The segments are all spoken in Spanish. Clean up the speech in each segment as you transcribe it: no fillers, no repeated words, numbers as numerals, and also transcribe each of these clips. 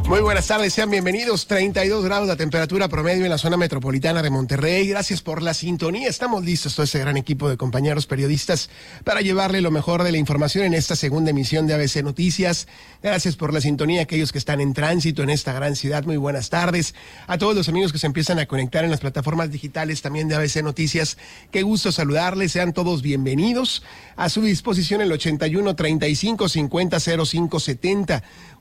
Muy buenas tardes, sean bienvenidos. 32 grados la temperatura promedio en la zona metropolitana de Monterrey. Gracias por la sintonía. Estamos listos, todo ese gran equipo de compañeros periodistas, para llevarle lo mejor de la información en esta segunda emisión de ABC Noticias. Gracias por la sintonía a aquellos que están en tránsito en esta gran ciudad. Muy buenas tardes. A todos los amigos que se empiezan a conectar en las plataformas digitales también de ABC Noticias. Qué gusto saludarles. Sean todos bienvenidos. A su disposición el 81 35 50 05 70.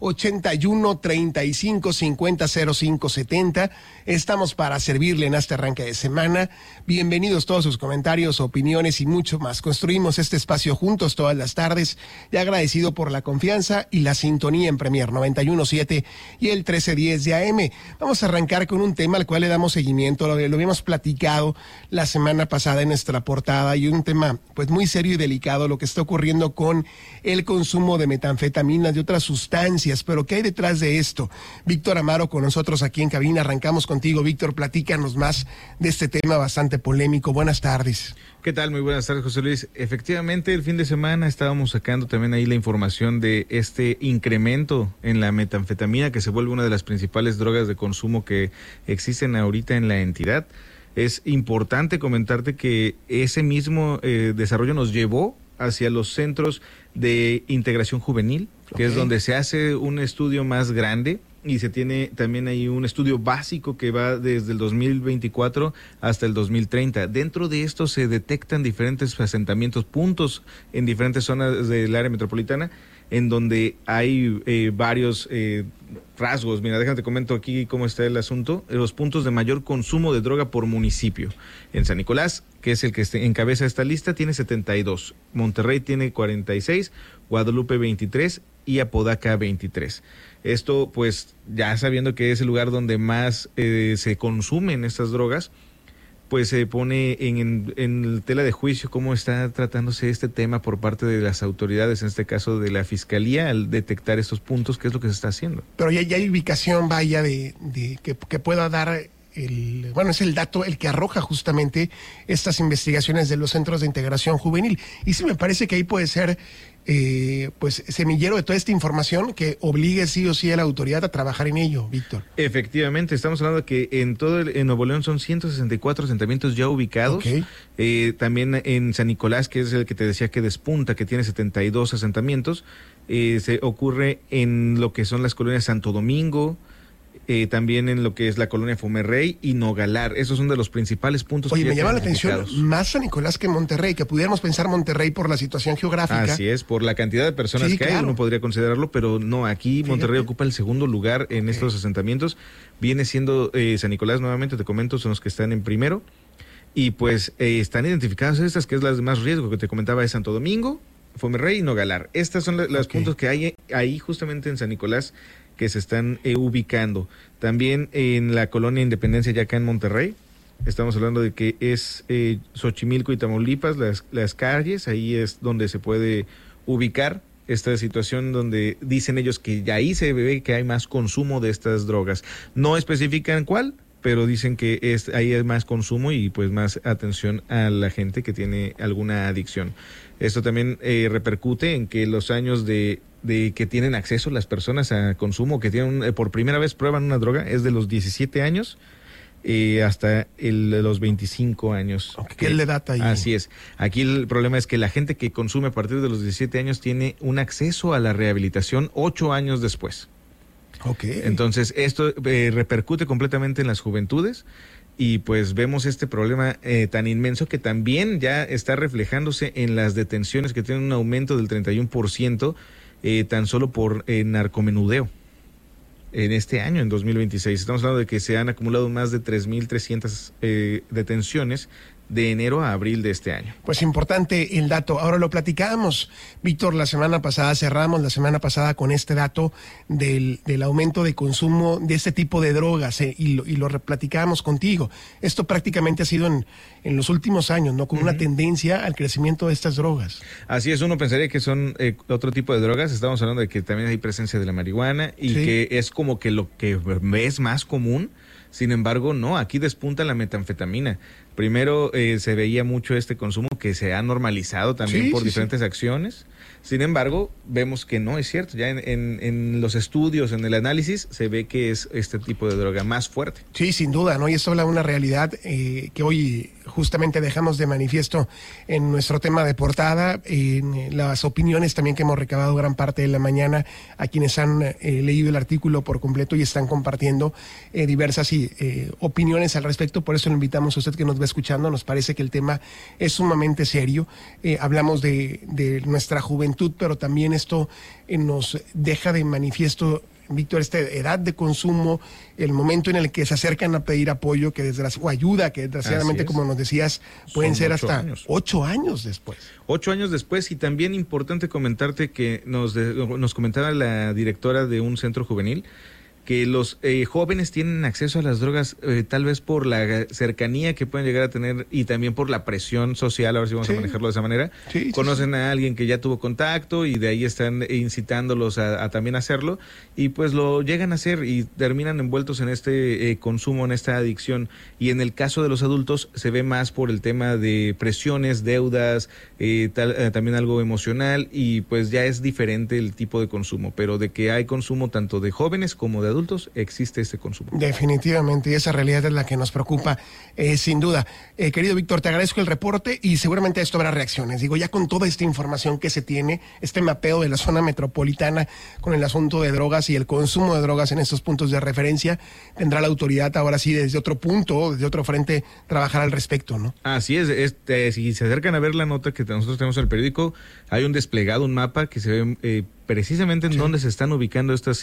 81 35 50 05 70. Estamos para servirle en este arranque de semana. Bienvenidos todos sus comentarios, opiniones y mucho más. Construimos este espacio juntos todas las tardes y agradecido por la confianza y la sintonía en Premier 91.7 y el 1310 de AM. Vamos a arrancar con un tema al cual le damos seguimiento. Lo habíamos platicado la semana pasada en nuestra portada, y un tema pues muy serio y delicado, lo que está ocurriendo con el consumo de metanfetaminas, de otras sustancias. Pero ¿qué hay detrás de esto? Víctor Amaro con nosotros aquí en cabina. Arrancamos contigo, Víctor. Platícanos más de este tema bastante polémico. Buenas tardes. ¿Qué tal? Muy buenas tardes, José Luis. Efectivamente, el fin de semana estábamos sacando también ahí la información de este incremento en la metanfetamina, que se vuelve una de las principales drogas de consumo que existen ahorita en la entidad. Es importante comentarte que ese mismo desarrollo nos llevó hacia los centros de integración juvenil, que es donde se hace un estudio más grande, y se tiene también ahí un estudio básico que va desde el 2024 hasta el 2030. Dentro de esto se detectan diferentes asentamientos, puntos en diferentes zonas del área metropolitana, en donde hay varios rasgos. Mira, déjame te comento aquí cómo está el asunto. Los puntos de mayor consumo de droga por municipio. En San Nicolás, que es el que encabeza esta lista, tiene 72. Monterrey tiene 46, Guadalupe 23 y Apodaca 23. Esto, pues, ya sabiendo que es el lugar donde más se consumen estas drogas, pues se pone en tela de juicio cómo está tratándose este tema por parte de las autoridades, en este caso de la Fiscalía, al detectar estos puntos, qué es lo que se está haciendo. Pero ya hay ubicación, vaya, de que pueda dar es el dato el que arroja justamente estas investigaciones de los centros de integración juvenil. Y sí me parece que ahí puede ser semillero de toda esta información que obligue sí o sí a la autoridad a trabajar en ello, Víctor. Efectivamente, estamos hablando de que en Nuevo León son 164 asentamientos ya ubicados. Okay. También en San Nicolás, que es el que te decía que despunta, que tiene 72 asentamientos, se ocurre en lo que son las colonias Santo Domingo, también en lo que es la colonia Fomerrey y Nogalar. Esos son de los principales puntos. Oye, me llama la atención más San Nicolás que Monterrey, que pudiéramos pensar Monterrey por la situación geográfica. Así es, por la cantidad de personas que hay, uno podría considerarlo, pero no, aquí Monterrey ocupa el segundo lugar en estos asentamientos. Viene siendo San Nicolás, nuevamente te comento, son los que están en primero, y pues están identificadas estas, que es las de más riesgo que te comentaba, es Santo Domingo, Fomerrey y Nogalar. Estas son los puntos que hay ahí justamente en San Nicolás, que se están ubicando. También en la colonia Independencia, ya acá en Monterrey, estamos hablando de que es Xochimilco y Tamaulipas, las calles, ahí es donde se puede ubicar esta situación, donde dicen ellos que ya ahí se ve que hay más consumo de estas drogas. No especifican cuál, pero dicen que ahí hay más consumo y pues más atención a la gente que tiene alguna adicción. Esto también repercute en que los años de que tienen acceso las personas a consumo, que tienen por primera vez prueban una droga, es de los 17 años hasta los 25 años. ¿Qué le da ahí? Así es. Aquí el problema es que la gente que consume a partir de los 17 años tiene un acceso a la rehabilitación 8 años después. Okay. Entonces, esto repercute completamente en las juventudes. Y pues vemos este problema tan inmenso que también ya está reflejándose en las detenciones, que tienen un aumento del 31%, tan solo por narcomenudeo en este año, en 2026. Estamos hablando de que se han acumulado más de 3.300 detenciones de enero a abril de este año. Pues importante el dato. Ahora lo platicábamos, Víctor, la semana pasada, cerramos la semana pasada con este dato del aumento de consumo de este tipo de drogas, y lo replaticábamos contigo. Esto prácticamente ha sido en los últimos años, ¿no? Con una tendencia al crecimiento de estas drogas. Así es, uno pensaría que son otro tipo de drogas. Estamos hablando de que también hay presencia de la marihuana y que es como que lo que es más común. Sin embargo, no, aquí despunta la metanfetamina. Primero se veía mucho este consumo que se ha normalizado también por diferentes acciones. Sin embargo, vemos que no es cierto. Ya en los estudios, en el análisis, se ve que es este tipo de droga más fuerte. Sí, sin duda, ¿no? Y esto habla de una realidad que hoy justamente dejamos de manifiesto en nuestro tema de portada, en las opiniones también que hemos recabado gran parte de la mañana a quienes han leído el artículo por completo y están compartiendo diversas opiniones al respecto. Por eso le invitamos a usted que nos va escuchando. Nos parece que el tema es sumamente serio. Hablamos de nuestra juventud, pero también esto nos deja de manifiesto, Víctor, esta edad de consumo, el momento en el que se acercan a pedir apoyo o ayuda, que desgraciadamente, como nos decías, pueden ser hasta 8 años después. 8 años después, y también importante comentarte que nos comentaba la directora de un centro juvenil, que los jóvenes tienen acceso a las drogas tal vez por la cercanía que pueden llegar a tener y también por la presión social, ahora sí vamos a manejarlo de esa manera. Conocen a alguien que ya tuvo contacto y de ahí están incitándolos a también hacerlo, y pues lo llegan a hacer y terminan envueltos en este consumo, en esta adicción. Y en el caso de los adultos se ve más por el tema de presiones, deudas, también algo emocional, y pues ya es diferente el tipo de consumo, pero de que hay consumo tanto de jóvenes como de adultos, existe este consumo. Definitivamente, y esa realidad es la que nos preocupa, sin duda. Querido Víctor, te agradezco el reporte y seguramente esto habrá reacciones. Digo, ya con toda esta información que se tiene, este mapeo de la zona metropolitana con el asunto de drogas y el consumo de drogas en estos puntos de referencia, tendrá la autoridad ahora sí desde otro punto, desde otro frente, trabajar al respecto, ¿no? Así es, si se acercan a ver la nota que nosotros tenemos en el periódico, hay un desplegado, un mapa que se ve precisamente en dónde se están ubicando estos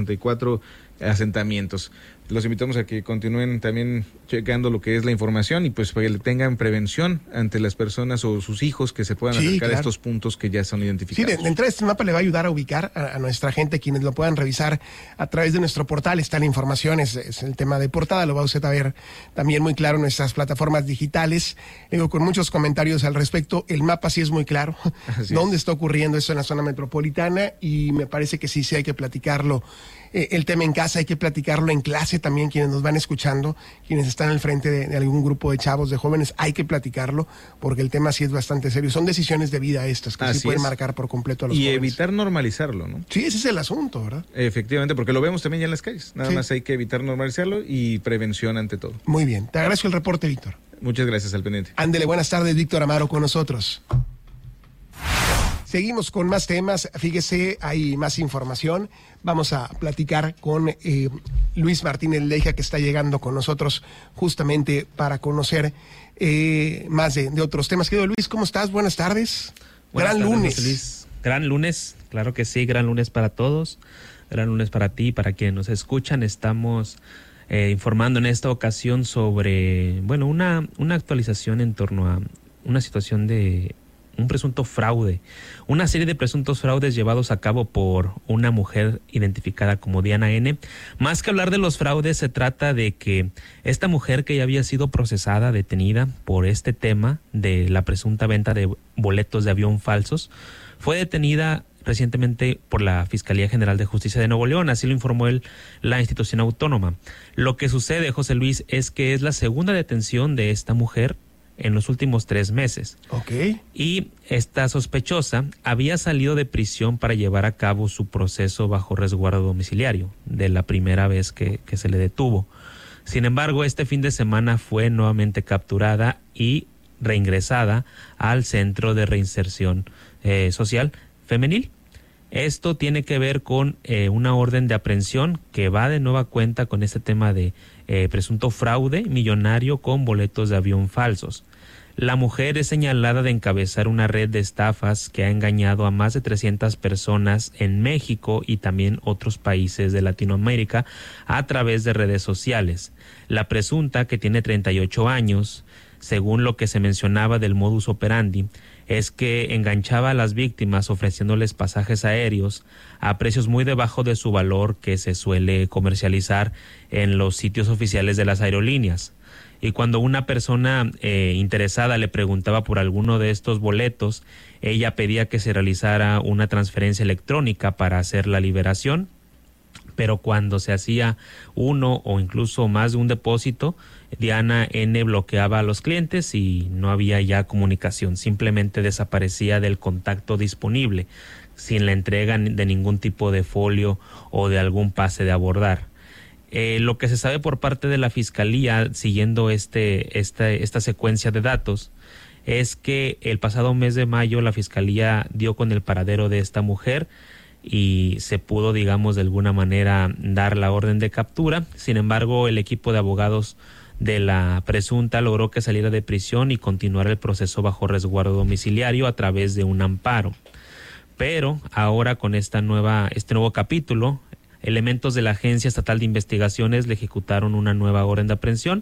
164 asentamientos. Los invitamos a que continúen también checando lo que es la información y pues para que tengan prevención ante las personas o sus hijos que se puedan acercar a estos puntos que ya son identificados. Sí, de entrada este mapa le va a ayudar a ubicar a nuestra gente, quienes lo puedan revisar a través de nuestro portal. Está la información, es el tema de portada, lo va usted a ver también muy claro en nuestras plataformas digitales. Digo, con muchos comentarios al respecto, el mapa sí es muy claro, dónde está ocurriendo eso en la zona metropolitana, y me parece que sí hay que platicarlo. El tema en casa hay que platicarlo en clase también, quienes nos van escuchando, quienes están al frente de algún grupo de chavos, de jóvenes, hay que platicarlo porque el tema sí es bastante serio. Son decisiones de vida estas que sí pueden marcar por completo a los jóvenes. Y evitar normalizarlo, ¿no? Sí, ese es el asunto, ¿verdad? Efectivamente, porque lo vemos también ya en las calles. Nada más hay que evitar normalizarlo y prevención ante todo. Muy bien, te agradezco el reporte, Víctor. Muchas gracias, al pendiente. Ándele, buenas tardes, Víctor Amaro con nosotros. Seguimos con más temas, fíjese, hay más información. Vamos a platicar con Luis Martínez Leija, que está llegando con nosotros justamente para conocer más de otros temas. Querido Luis, ¿cómo estás? Buenas tardes. Gran lunes. Luis. Gran lunes, claro que sí, gran lunes para todos. Gran lunes para ti, para quienes nos escuchan. Estamos informando en esta ocasión sobre, bueno, una actualización en torno a una situación de un presunto fraude, una serie de presuntos fraudes llevados a cabo por una mujer identificada como Diana N. Más que hablar de los fraudes, se trata de que esta mujer, que ya había sido procesada, detenida por este tema de la presunta venta de boletos de avión falsos, fue detenida recientemente por la Fiscalía General de Justicia de Nuevo León, así lo informó la institución autónoma. Lo que sucede, José Luis, es que es la segunda detención de esta mujer en los últimos 3 meses. Y esta sospechosa había salido de prisión para llevar a cabo su proceso bajo resguardo domiciliario, de la primera vez que se le detuvo. Sin embargo, este fin de semana fue nuevamente capturada y reingresada al Centro de Reinserción Social Femenil. Esto tiene que ver con una orden de aprehensión que va de nueva cuenta con este tema de presunto fraude millonario con boletos de avión falsos. La mujer es señalada de encabezar una red de estafas que ha engañado a más de 300 personas en México y también otros países de Latinoamérica a través de redes sociales. La presunta, que tiene 38 años, según lo que se mencionaba del modus operandi, es que enganchaba a las víctimas ofreciéndoles pasajes aéreos a precios muy debajo de su valor que se suele comercializar en los sitios oficiales de las aerolíneas. Y cuando una persona interesada le preguntaba por alguno de estos boletos, ella pedía que se realizara una transferencia electrónica para hacer la liberación, pero cuando se hacía uno o incluso más de un depósito, Diana N. bloqueaba a los clientes y no había ya comunicación, simplemente desaparecía del contacto disponible, sin la entrega de ningún tipo de folio o de algún pase de abordar. Lo que se sabe por parte de la Fiscalía, siguiendo esta secuencia de datos, es que el pasado mes de mayo la Fiscalía dio con el paradero de esta mujer y se pudo, digamos, de alguna manera dar la orden de captura. Sin embargo, el equipo de abogados de la presunta logró que saliera de prisión y continuara el proceso bajo resguardo domiciliario a través de un amparo. Pero ahora con este nuevo capítulo, elementos de la Agencia Estatal de Investigaciones le ejecutaron una nueva orden de aprehensión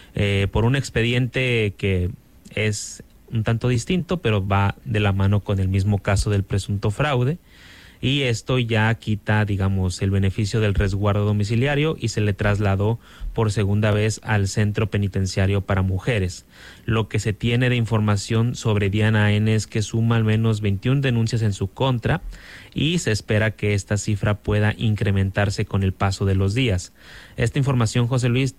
por un expediente que es un tanto distinto, pero va de la mano con el mismo caso del presunto fraude. Y esto ya quita, digamos, el beneficio del resguardo domiciliario y se le trasladó por segunda vez al Centro Penitenciario para Mujeres. Lo que se tiene de información sobre Diana N. es que suma al menos 21 denuncias en su contra y se espera que esta cifra pueda incrementarse con el paso de los días. Esta información, José Luis,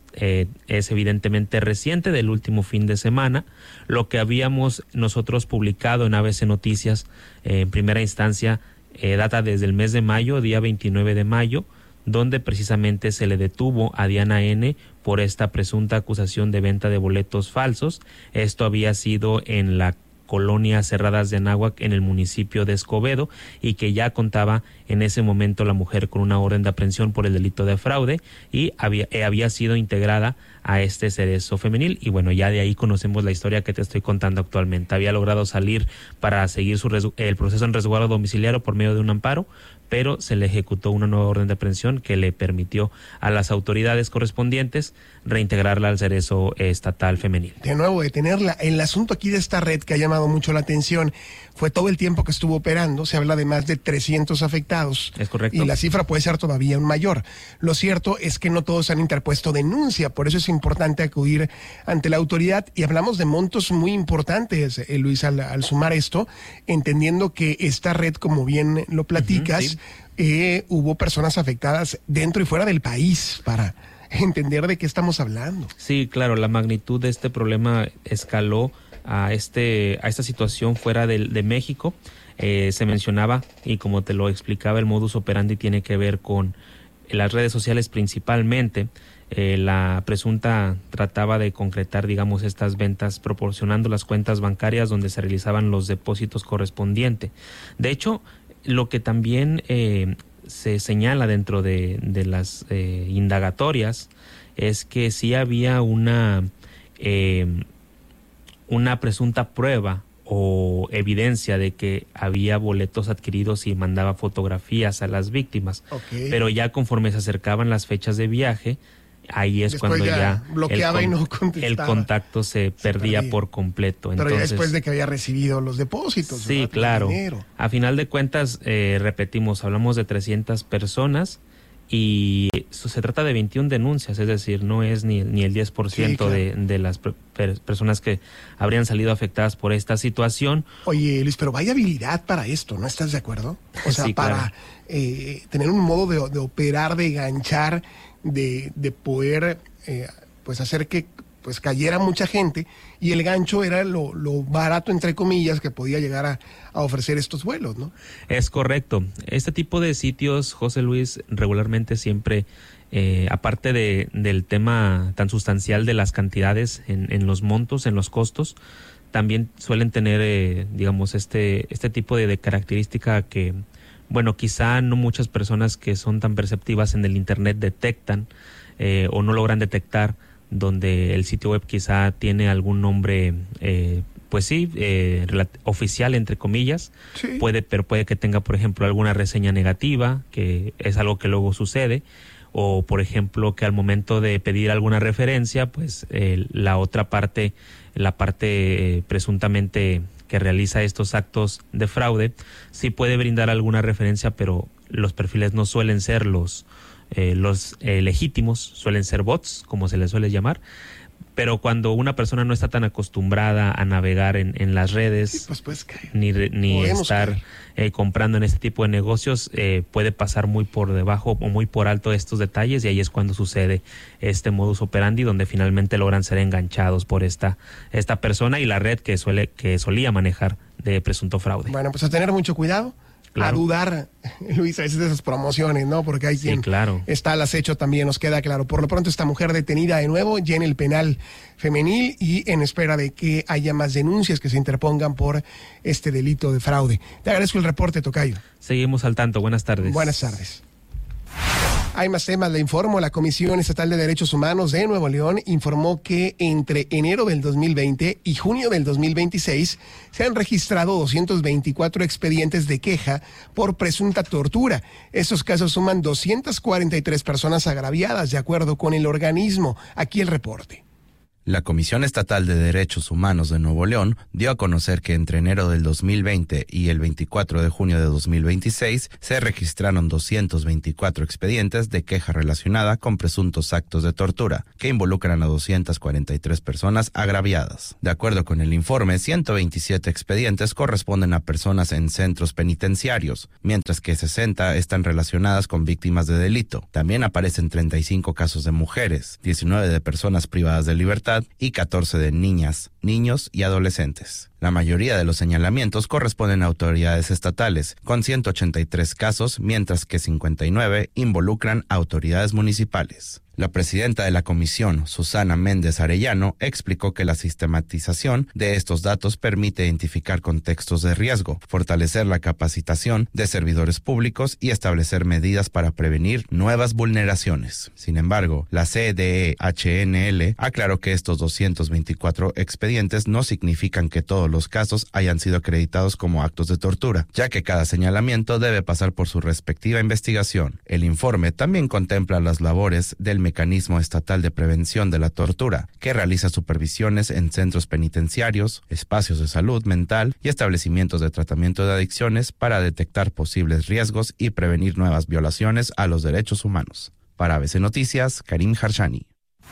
es evidentemente reciente, del último fin de semana. Lo que habíamos nosotros publicado en ABC Noticias en primera instancia data desde el mes de mayo, día 29 de mayo, donde precisamente se le detuvo a Diana N. por esta presunta acusación de venta de boletos falsos. Esto había sido en la colonia Cerradas de Anáhuac, en el municipio de Escobedo, y que ya contaba en ese momento la mujer con una orden de aprehensión por el delito de fraude y había sido integrada a este cerezo femenil. Y bueno, ya de ahí conocemos la historia que te estoy contando actualmente. Había logrado salir para seguir el proceso en resguardo domiciliario por medio de un amparo, pero se le ejecutó una nueva orden de aprehensión que le permitió a las autoridades correspondientes reintegrarla al cerezo estatal femenil. De nuevo, detenerla. El asunto aquí de esta red que ha llamado mucho la atención fue todo el tiempo que estuvo operando. Se habla de más de 300 afectados. Es correcto. Y la cifra puede ser todavía aún mayor. Lo cierto es que no todos han interpuesto denuncia. Por eso es importante acudir ante la autoridad. Y hablamos de montos muy importantes, Luis, al sumar esto, entendiendo que esta red, como bien lo platicas, sí, hubo personas afectadas dentro y fuera del país, para entender de qué estamos hablando. Sí, claro, la magnitud de este problema escaló a esta situación fuera de México. Se mencionaba, y como te lo explicaba, el modus operandi tiene que ver con las redes sociales principalmente. La presunta trataba de concretar, digamos, estas ventas proporcionando las cuentas bancarias donde se realizaban los depósitos correspondientes. De hecho, lo que también se señala dentro de las indagatorias es que sí había una presunta prueba o evidencia de que había boletos adquiridos y mandaba fotografías a las víctimas. Okay. Pero ya conforme se acercaban las fechas de viaje, ahí es después cuando ya bloqueaba y no contestaba. El contacto se perdía por completo. Pero entonces, ya después de que había recibido los depósitos. Sí, ¿verdad? Claro. A final de cuentas, repetimos, hablamos de 300 personas y se trata de 21 denuncias, es decir, no es ni el 10% sí, claro, de las personas que habrían salido afectadas por esta situación. Oye, Luis, pero vaya habilidad para esto, ¿no estás de acuerdo? O sea, sí, para claro, tener un modo de operar, de enganchar, de poder pues hacer que pues cayera mucha gente, y el gancho era lo barato, entre comillas, que podía llegar a ofrecer estos vuelos, ¿no? Es correcto. Este tipo de sitios, José Luis, regularmente siempre, aparte del tema tan sustancial de las cantidades en los montos, en los costos, también suelen tener, digamos, este tipo de característica que, bueno, quizá no muchas personas que son tan perceptivas en el Internet detectan o no logran detectar, donde el sitio web quizá tiene algún nombre, pues sí, oficial, entre comillas, sí, pero puede que tenga, por ejemplo, alguna reseña negativa, que es algo que luego sucede, o por ejemplo que al momento de pedir alguna referencia, pues la parte presuntamente que realiza estos actos de fraude sí puede brindar alguna referencia, pero los perfiles no suelen ser los legítimos, suelen ser bots, como se les suele llamar, pero cuando una persona no está tan acostumbrada a navegar en las redes, sí, pues caer. ni estar comprando en este tipo de negocios, puede pasar muy por debajo o muy por alto estos detalles, y ahí es cuando sucede este modus operandi, donde finalmente logran ser enganchados por esta persona y la red que solía manejar de presunto fraude. Bueno, pues a tener mucho cuidado. Claro. A dudar, Luis, a veces de esas promociones, ¿no? Porque hay quien está al acecho también, nos queda claro. Por lo pronto, esta mujer detenida de nuevo ya en el penal femenil y en espera de que haya más denuncias que se interpongan por este delito de fraude. Te agradezco el reporte, tocayo. Seguimos al tanto. Buenas tardes. Buenas tardes. Hay más temas, le informo. La Comisión Estatal de Derechos Humanos de Nuevo León informó que entre enero del 2020 y junio del 2026 se han registrado 224 expedientes de queja por presunta tortura. Estos casos suman 243 personas agraviadas, de acuerdo con el organismo. Aquí el reporte. La Comisión Estatal de Derechos Humanos de Nuevo León dio a conocer que entre enero del 2020 y el 24 de junio de 2026 se registraron 224 expedientes de queja relacionada con presuntos actos de tortura que involucran a 243 personas agraviadas. De acuerdo con el informe, 127 expedientes corresponden a personas en centros penitenciarios, mientras que 60 están relacionadas con víctimas de delito. También aparecen 35 casos de mujeres, 19 de personas privadas de libertad y 14 de niñas, niños y adolescentes. La mayoría de los señalamientos corresponden a autoridades estatales, con 183 casos, mientras que 59 involucran a autoridades municipales. La presidenta de la comisión, Susana Méndez Arellano, explicó que la sistematización de estos datos permite identificar contextos de riesgo, fortalecer la capacitación de servidores públicos y establecer medidas para prevenir nuevas vulneraciones. Sin embargo, la CDEHNL aclaró que estos 224 expedientes no significan que todos los casos hayan sido acreditados como actos de tortura, ya que cada señalamiento debe pasar por su respectiva investigación. El informe también contempla las labores del Mecanismo Estatal de Prevención de la Tortura, que realiza supervisiones en centros penitenciarios, espacios de salud mental y establecimientos de tratamiento de adicciones para detectar posibles riesgos y prevenir nuevas violaciones a los derechos humanos. Para ABC Noticias, Karim Harshani.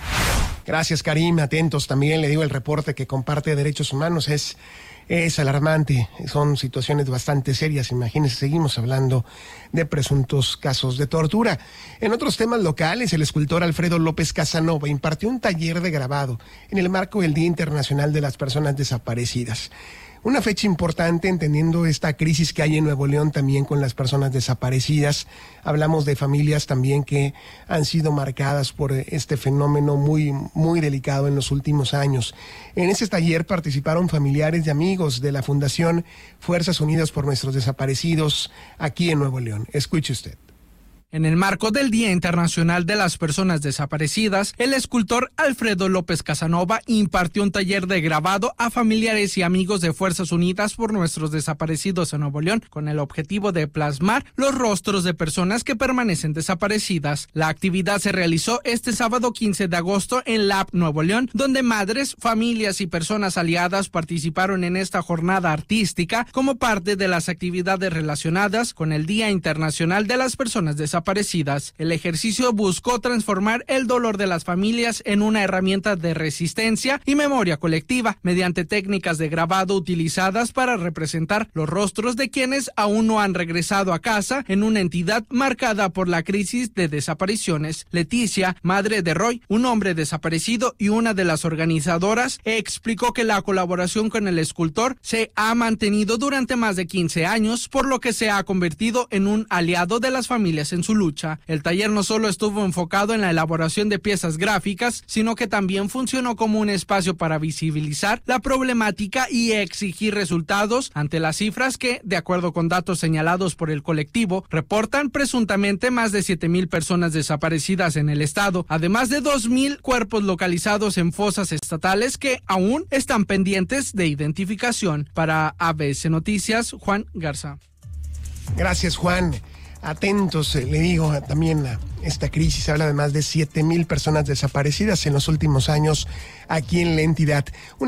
Gracias, Karim. Atentos también, le digo, el reporte que comparte Derechos Humanos es alarmante. Son situaciones bastante serias. Imagínense, seguimos hablando de presuntos casos de tortura. En otros temas locales, el escultor Alfredo López Casanova impartió un taller de grabado en el marco del Día Internacional de las Personas Desaparecidas. Una fecha importante, entendiendo esta crisis que hay en Nuevo León también con las personas desaparecidas. Hablamos de familias también que han sido marcadas por este fenómeno muy, muy delicado en los últimos años. En ese taller participaron familiares y amigos de la Fundación Fuerzas Unidas por Nuestros Desaparecidos aquí en Nuevo León. Escuche usted. En el marco del Día Internacional de las Personas Desaparecidas, el escultor Alfredo López Casanova impartió un taller de grabado a familiares y amigos de Fuerzas Unidas por Nuestros Desaparecidos en Nuevo León, con el objetivo de plasmar los rostros de personas que permanecen desaparecidas. La actividad se realizó este sábado 15 de agosto en LAP Nuevo León, donde madres, familias y personas aliadas participaron en esta jornada artística como parte de las actividades relacionadas con el Día Internacional de las Personas Desaparecidas. El ejercicio buscó transformar el dolor de las familias en una herramienta de resistencia y memoria colectiva mediante técnicas de grabado utilizadas para representar los rostros de quienes aún no han regresado a casa en una entidad marcada por la crisis de desapariciones. Leticia, madre de Roy, un hombre desaparecido y una de las organizadoras, explicó que la colaboración con el escultor se ha mantenido durante más de 15 años, por lo que se ha convertido en un aliado de las familias en su lucha. El taller no solo estuvo enfocado en la elaboración de piezas gráficas, sino que también funcionó como un espacio para visibilizar la problemática y exigir resultados ante las cifras que, de acuerdo con datos señalados por el colectivo, reportan presuntamente más de 7,000 personas desaparecidas en el estado, además de 2,000 cuerpos localizados en fosas estatales que aún están pendientes de identificación. Para ABC Noticias, Juan Garza. Gracias, Juan. Atentos, le digo, también a esta crisis. Se habla de más de 7,000 personas desaparecidas en los últimos años aquí en la entidad.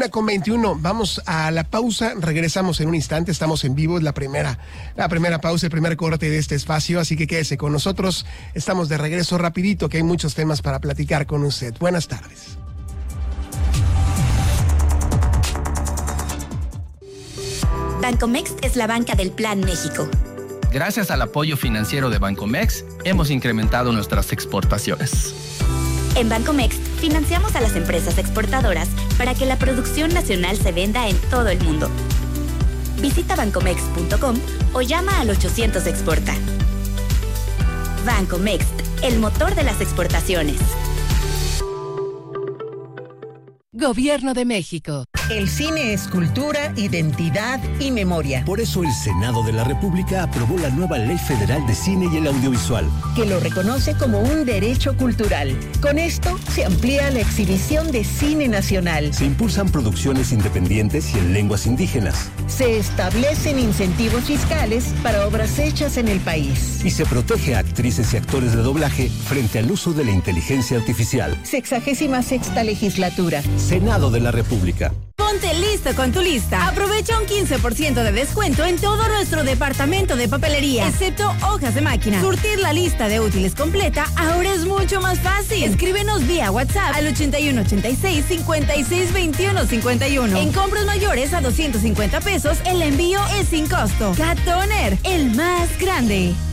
1:21, vamos a la pausa, regresamos en un instante, estamos en vivo, es la primera pausa, el primer corte de este espacio, así que quédese con nosotros, estamos de regreso rapidito, que hay muchos temas para platicar con usted. Buenas tardes. Bancomext es la banca del Plan México. Gracias al apoyo financiero de Bancomext, hemos incrementado nuestras exportaciones. En Bancomext, financiamos a las empresas exportadoras para que la producción nacional se venda en todo el mundo. Visita bancomext.com o llama al 800 Exporta. Bancomext, el motor de las exportaciones. Gobierno de México. El cine es cultura, identidad y memoria. Por eso el Senado de la República aprobó la nueva Ley Federal de Cine y el Audiovisual, que lo reconoce como un derecho cultural. Con esto se amplía la exhibición de cine nacional. Se impulsan producciones independientes y en lenguas indígenas. Se establecen incentivos fiscales para obras hechas en el país. Y se protege a actrices y actores de doblaje frente al uso de la inteligencia artificial. 66ª legislatura. Senado de la República. Ponte listo con tu lista. Aprovecha un 15% de descuento en todo nuestro departamento de papelería, excepto hojas de máquina. Surtir la lista de útiles completa ahora es mucho más fácil. Escríbenos vía WhatsApp al 8186-562151. En compras mayores a 250 pesos, el envío es sin costo. Cat Toner, el más grande.